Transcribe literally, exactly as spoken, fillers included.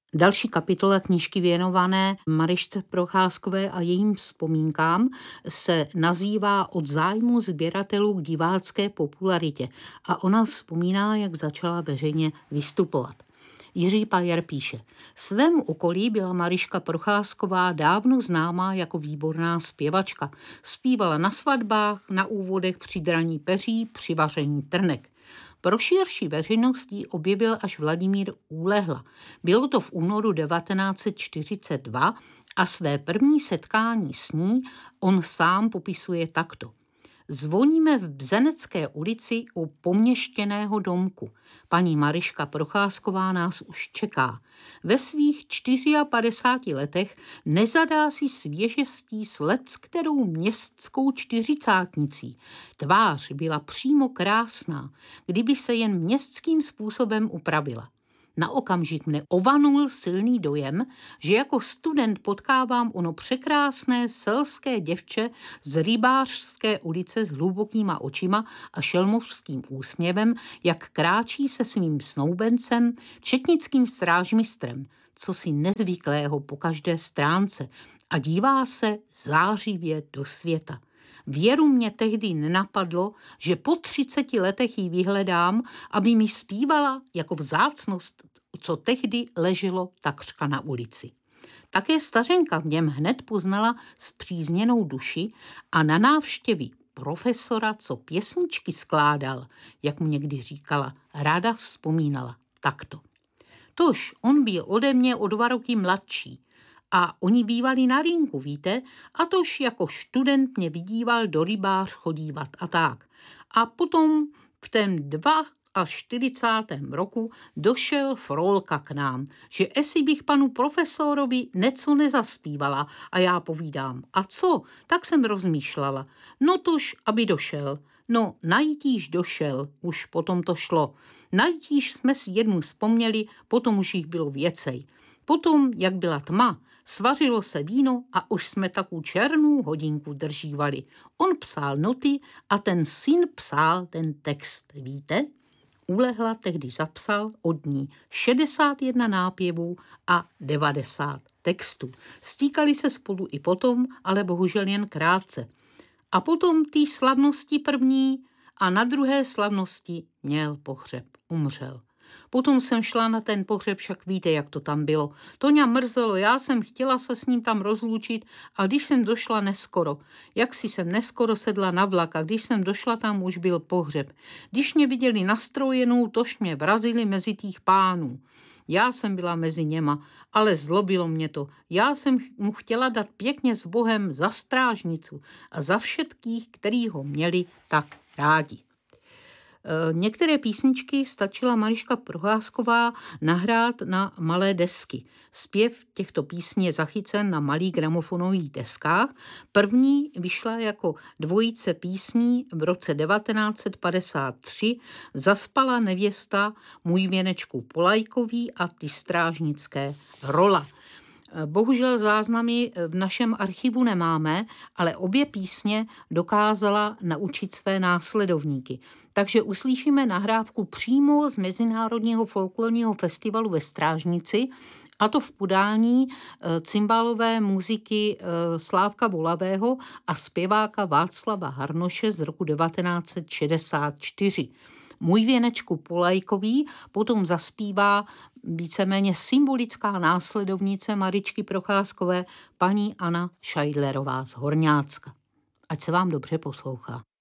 Další kapitola knížky věnované Maryšce Procházkové a jejím vzpomínkám se nazývá Od zájmu sběratelů k divácké popularitě a ona vzpomíná, jak začala veřejně vystupovat. Jiří Pajer píše, svému okolí byla Maryška Procházková dávno známá jako výborná zpěvačka. Zpívala na svatbách, na úvodech při draní peří, při vaření trnek. Pro širší veřejnost ji objevil až Vladimír Úlehla. Bylo to v únoru devatenáct set čtyřicet dva a své první setkání s ní on sám popisuje takto. Zvoníme v Bzenecké ulici u poměštěného domku. Paní Maryška Procházková nás už čeká. Ve svých padesátých letech nezadá si svěžestí sled s kterou městskou čtyřicátnicí. Tvář byla přímo krásná, kdyby se jen městským způsobem upravila. Na okamžik mne ovanul silný dojem, že jako student potkávám ono překrásné selské děvče z Rybářské ulice s hlubokýma očima a šelmovským úsměvem, jak kráčí se svým snoubencem, četnickým strážmistrem, co si nezvyklého po každé stránce a dívá se zářivě do světa. Věru mě tehdy nenapadlo, že po třiceti letech ji vyhledám, aby mi zpívala jako vzácnost, co tehdy leželo takřka na ulici. Také stařenka v něm hned poznala spřízněnou duši a na návštěvy profesora, co pěsničky skládal, jak mu někdy říkala, ráda vzpomínala takto. Tož on byl ode mě o dva roky mladší, a oni bývali na rynku, víte, a tož jako student mě vydíval do Rybář chodívat a tak. A potom v tém čtyřicátém druhém roku došel Frolka k nám, že esi bych panu profesorovi něco nezaspívala a já povídám, a co, tak jsem rozmýšlela, no tož, aby došel. No, najítíž došel, už potom to šlo. Najítíž jsme si jednu vzpomněli, potom už jich bylo věcej. Potom, jak byla tma, svařilo se víno a už jsme takovou černou hodinku držívali. On psal noty a ten syn psal ten text, víte? Úlehla tehdy zapsal od ní šedesát jedna nápěvů a devadesát textů. Stýkali se spolu i potom, ale bohužel jen krátce. A potom té slavnosti první a na druhé slavnosti měl pohřeb, umřel. Potom jsem šla na ten pohřeb, však víte, jak to tam bylo. To mě mrzelo, já jsem chtěla se s ním tam rozloučit a když jsem došla neskoro, jak si jsem neskoro sedla na vlak a když jsem došla, tam už byl pohřeb. Když mě viděli nastrojenou, tož mě vrazili mezi těch pánů. Já jsem byla mezi něma, ale zlobilo mě to. Já jsem mu chtěla dát pěkně s Bohem za strážnicu a za všetkých, který ho měli tak rádi. Některé písničky stačila Maryška Procházková nahrát na malé desky. Zpěv těchto písní je zachycen na malých gramofonových deskách. První vyšla jako dvojice písní v roce devatenáct set padesát tři. Zaspala nevěsta Můj věnečku Polajkový a Ty strážnické rola. Bohužel záznamy v našem archivu nemáme, ale obě písně dokázala naučit své následovníky. Takže uslyšíme nahrávku přímo z Mezinárodního folklorního festivalu ve Strážnici, a to v podání cimbálové muziky Slávka Volavého a zpěváka Václava Harnoše z roku devatenáct set šedesát čtyři. Můj věnečku Polajkový potom zaspívá víceméně symbolická následovnice Maryčky Procházkové, paní Anna Šajdlerová z Horňácka. Ať se vám dobře poslouchá.